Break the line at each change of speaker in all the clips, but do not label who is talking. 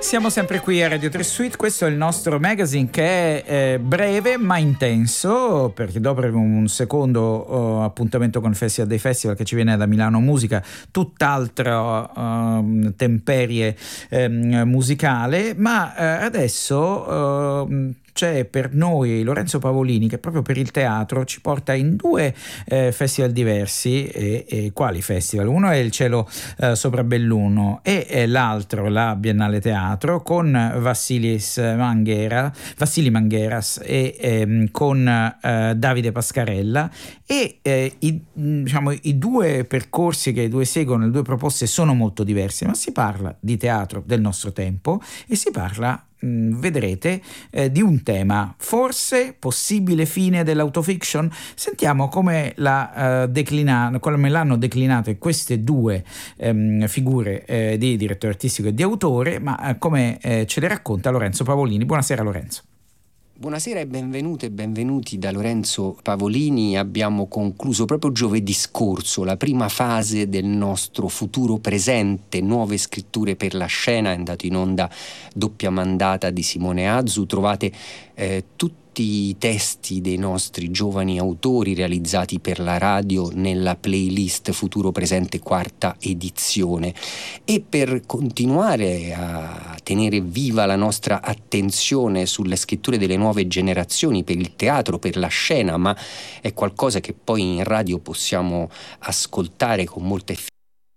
Siamo sempre qui a Radio 3 Suite, questo è il nostro magazine che è breve ma intenso, perché dopo avremo un secondo appuntamento con il Festival dei Festival che ci viene da Milano Musica, tutt'altra temperie musicale, ma adesso c'è per noi Lorenzo Pavolini che proprio per il teatro ci porta in due festival diversi. E quali festival? Uno è il Cielo sopra Belluno e l'altro la Biennale Teatro con Vassili Mangheras e con Davide Pascarella, e i due percorsi che i due seguono, le due proposte sono molto diverse, ma si parla di teatro del nostro tempo e si parla, vedrete, di un tema, forse possibile fine dell'autofiction. Sentiamo come come l'hanno declinato queste due figure di direttore artistico e di autore, ma come ce le racconta Lorenzo Pavolini. Buonasera Lorenzo.
Buonasera e benvenute e benvenuti da Lorenzo Pavolini. Abbiamo concluso proprio giovedì scorso la prima fase del nostro futuro presente, nuove scritture per la scena. È andato in onda doppia mandata di Simone Azu. Trovate tutti i testi dei nostri giovani autori realizzati per la radio nella playlist Futuro Presente quarta edizione. E per continuare a tenere viva la nostra attenzione sulle scritture delle nuove generazioni per il teatro, per la scena, ma è qualcosa che poi in radio possiamo ascoltare con molta efficacia,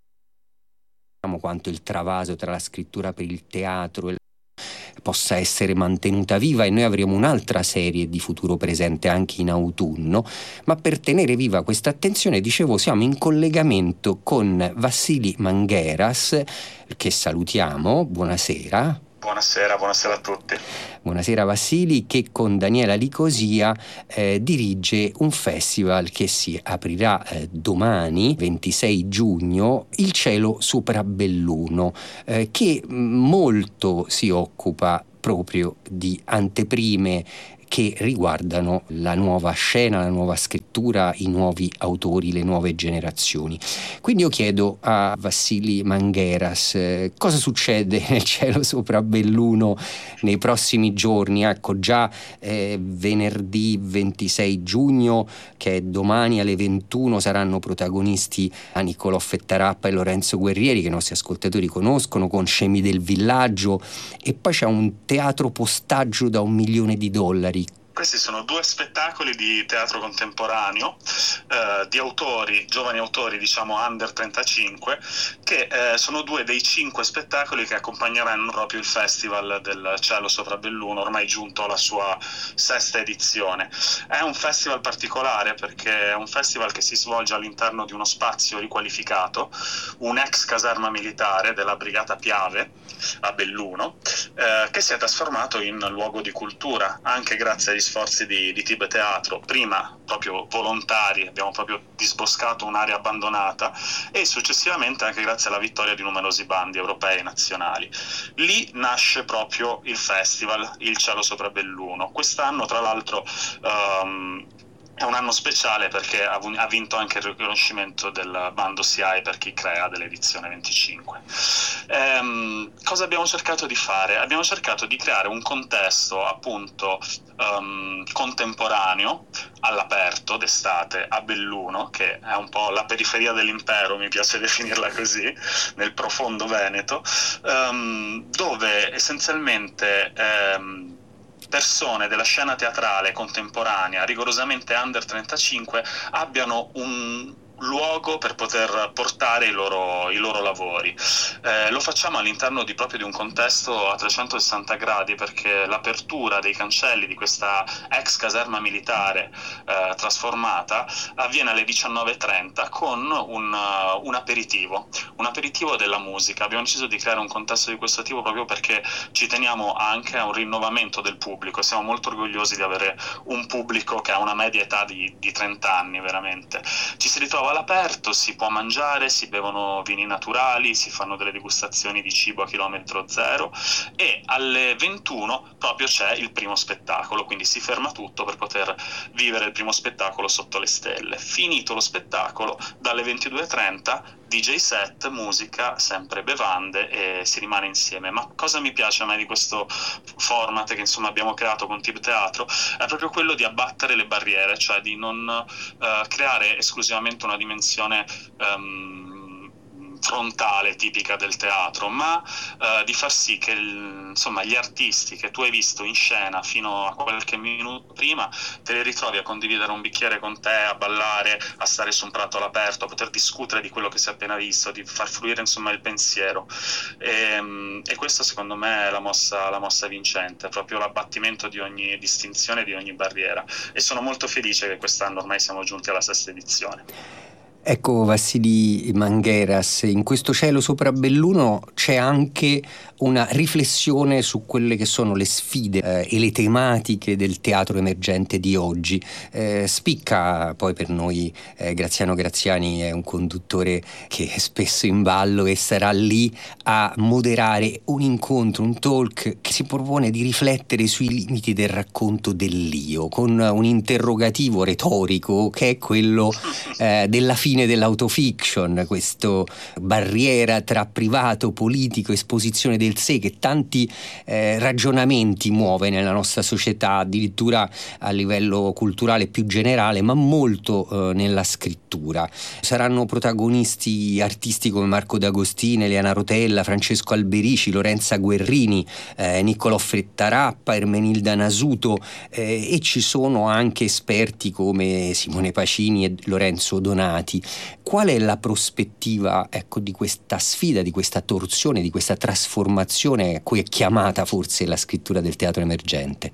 quanto il travaso tra la scrittura per il teatro e possa essere mantenuta viva, e noi avremo un'altra serie di Futuro Presente anche in autunno. Ma per tenere viva questa attenzione, dicevo, siamo in collegamento con Vassili Mangheras, che salutiamo. Buonasera.
Buonasera a tutti.
Buonasera Vassili, che con Daniela Licosia dirige un festival che si aprirà domani, 26 giugno, Il Cielo sopra Belluno, che molto si occupa proprio di anteprime che riguardano la nuova scena, la nuova scrittura, i nuovi autori, le nuove generazioni. Quindi io chiedo a Vassili Mangheras cosa succede nel Cielo sopra Belluno nei prossimi giorni. Ecco, già venerdì 26 giugno, che è domani alle 21, saranno protagonisti a Niccolò Fettarappa e Lorenzo Guerrieri, che i nostri ascoltatori conoscono, con Scemi del Villaggio, e poi c'è un teatro postaggio da $1 milione.
Questi sono due spettacoli di teatro contemporaneo di autori, giovani autori, diciamo under 35, che sono due dei 5 spettacoli che accompagneranno proprio il Festival del Cielo sopra Belluno, ormai giunto alla sua 6ª edizione. È un festival particolare perché è un festival che si svolge all'interno di uno spazio riqualificato, un'ex caserma militare della Brigata Piave a Belluno, che si è trasformato in luogo di cultura, anche grazie agli sforzi di Tibe Teatro, prima proprio volontari, abbiamo proprio disboscato un'area abbandonata, e successivamente anche grazie alla vittoria di numerosi bandi europei e nazionali. Lì nasce proprio il festival Il Cielo sopra Belluno. Quest'anno, tra l'altro, è un anno speciale perché ha vinto anche il riconoscimento del bando SIAE per chi crea dell'edizione 25. Cosa abbiamo cercato di fare? Abbiamo cercato di creare un contesto appunto contemporaneo, all'aperto, d'estate, a Belluno, che è un po' la periferia dell'impero, mi piace definirla così, nel profondo Veneto, dove essenzialmente persone della scena teatrale contemporanea, rigorosamente under 35, abbiano un luogo per poter portare i loro lavori. Lo facciamo all'interno proprio di un contesto a 360 gradi, perché l'apertura dei cancelli di questa ex caserma militare trasformata avviene alle 19:30 con un aperitivo della musica. Abbiamo deciso di creare un contesto di questo tipo proprio perché ci teniamo anche a un rinnovamento del pubblico. Siamo molto orgogliosi di avere un pubblico che ha una media età di 30 anni veramente. Ci si ritrova all'aperto, si può mangiare, si bevono vini naturali, si fanno delle degustazioni di cibo a chilometro zero, e alle 21 proprio c'è il primo spettacolo, quindi si ferma tutto per poter vivere il primo spettacolo sotto le stelle. Finito lo spettacolo, dalle 22:30 DJ set, musica, sempre bevande, e si rimane insieme. Ma cosa mi piace a me di questo format che insomma abbiamo creato con Tib Teatro è proprio quello di abbattere le barriere, cioè di non creare esclusivamente una dimensione frontale tipica del teatro, ma di far sì che insomma gli artisti che tu hai visto in scena fino a qualche minuto prima te li ritrovi a condividere un bicchiere con te, a ballare, a stare su un prato all'aperto, a poter discutere di quello che si è appena visto, di far fluire insomma il pensiero, e questo secondo me è la mossa vincente, proprio l'abbattimento di ogni distinzione, di ogni barriera, e sono molto felice che quest'anno ormai siamo giunti alla 6ª edizione.
Ecco, Vassili Mangueras, in questo cielo sopra Belluno c'è anche una riflessione su quelle che sono le sfide e le tematiche del teatro emergente di oggi. Spicca poi per noi Graziano Graziani è un conduttore che è spesso in ballo e sarà lì a moderare un incontro, un talk che si propone di riflettere sui limiti del racconto dell'io, con un interrogativo retorico che è quello della fine dell'autofiction, questo barriera tra privato, politico, esposizione del sé che tanti ragionamenti muove nella nostra società, addirittura a livello culturale più generale, ma molto nella scrittura. Saranno protagonisti artisti come Marco D'Agostino, Eliana Rotella, Francesco Alberici, Lorenza Guerrini, Niccolò Frettarappa, Ermenilda Nasuto, e ci sono anche esperti come Simone Pacini e Lorenzo Donati. Qual è la prospettiva, ecco, di questa sfida, di questa torsione, di questa trasformazione a cui è chiamata forse la scrittura del teatro emergente?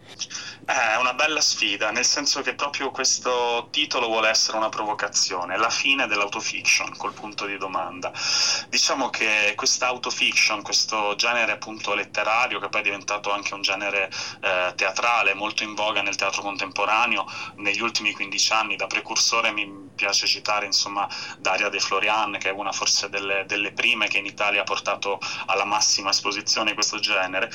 È una bella sfida, nel senso che proprio questo titolo vuole essere una provocazione, la fine dell'autofiction, col punto di domanda. Diciamo che questa autofiction, questo genere appunto letterario, che poi è diventato anche un genere teatrale molto in voga nel teatro contemporaneo negli ultimi 15 anni, da precursore mi piace citare insomma Daria De Florian, che è una forse delle prime che in Italia ha portato alla massima esposizione questo genere,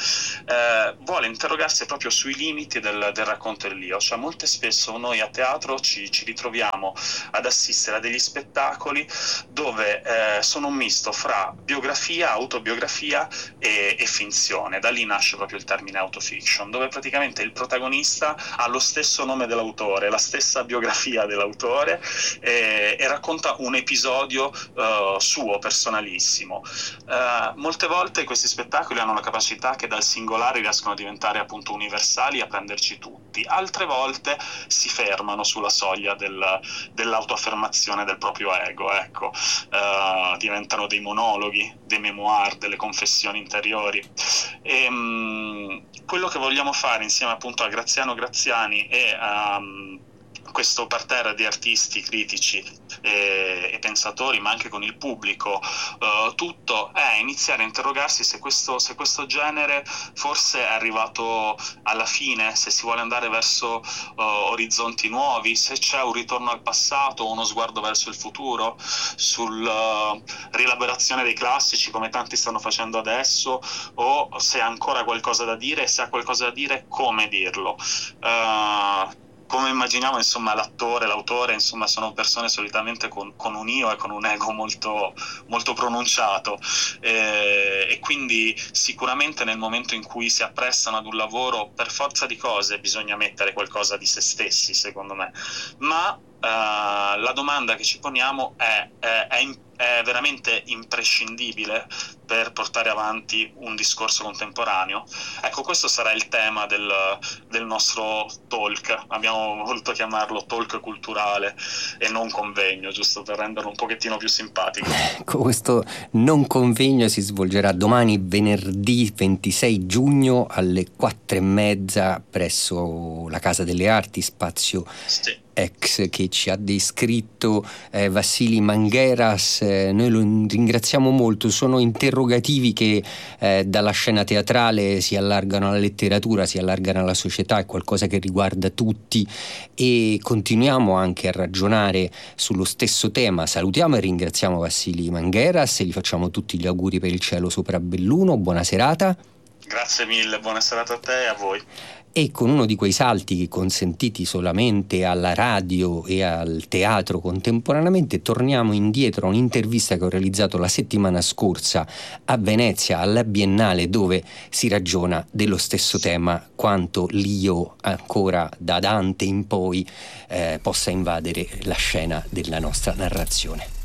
vuole interrogarsi proprio sui limiti del racconto dell'io. Cioè molte spesso noi a teatro ci ritroviamo ad assistere a degli spettacoli dove sono un misto fra biografia, autobiografia e finzione. Da lì nasce proprio il termine autofiction, dove praticamente il protagonista ha lo stesso nome dell'autore, la stessa biografia dell'autore, e racconta un episodio suo, personalissimo. Molte volte questi spettacoli hanno la capacità che dal singolare riescono a diventare appunto universali, a prenderci tutti. Altre volte si fermano sulla soglia dell'autoaffermazione del proprio ego, ecco. Diventano dei monologhi, dei memoir, delle confessioni interiori. E quello che vogliamo fare insieme appunto a Graziano Graziani e questo parterre di artisti, critici e pensatori, ma anche con il pubblico, tutto è iniziare a interrogarsi se questo genere forse è arrivato alla fine, se si vuole andare verso orizzonti nuovi, se c'è un ritorno al passato o uno sguardo verso il futuro, sulla rielaborazione dei classici come tanti stanno facendo adesso, o se ha ancora qualcosa da dire, e se ha qualcosa da dire come dirlo. Come immaginiamo, insomma, l'autore, insomma, sono persone solitamente con un io e con un ego molto, molto pronunciato, e quindi sicuramente nel momento in cui si apprestano ad un lavoro, per forza di cose bisogna mettere qualcosa di se stessi, secondo me, ma la domanda che ci poniamo è veramente imprescindibile per portare avanti un discorso contemporaneo? Ecco, questo sarà il tema del nostro talk. Abbiamo voluto chiamarlo talk culturale e non convegno, giusto per renderlo un pochettino più simpatico.
Questo non convegno si svolgerà domani, venerdì 26 giugno alle 4:30 presso la Casa delle Arti, spazio ex che ci ha descritto Vassili Mangeras, noi lo ringraziamo molto. Sono interrogativi che dalla scena teatrale si allargano alla letteratura, si allargano alla società, è qualcosa che riguarda tutti e continuiamo anche a ragionare sullo stesso tema. Salutiamo e ringraziamo Vassili Mangeras e gli facciamo tutti gli auguri per il cielo sopra Belluno. Buona serata.
Grazie mille, buona serata a te e a voi.
E con uno di quei salti consentiti solamente alla radio e al teatro contemporaneamente torniamo indietro a un'intervista che ho realizzato la settimana scorsa a Venezia alla Biennale, dove si ragiona dello stesso tema, quanto l'io ancora da Dante in poi possa invadere la scena della nostra narrazione.